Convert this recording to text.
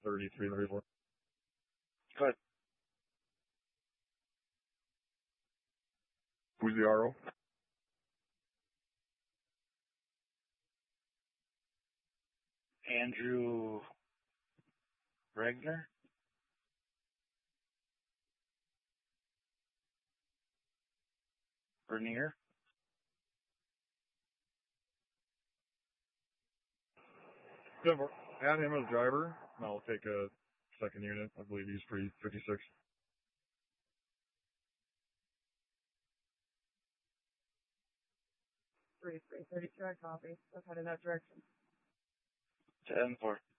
33, 34. Go ahead. Who's the RO? Andrew Regner? Bernier? Denver. Add him as driver, and I'll take a second unit. I believe he's free 56. 3332, I copy. Let's head in that direction. 10-4.